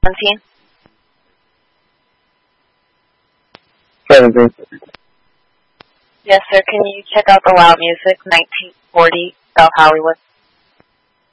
17? 17. Yes, sir. Can you check out the Loud Music, 1940, South Hollywood?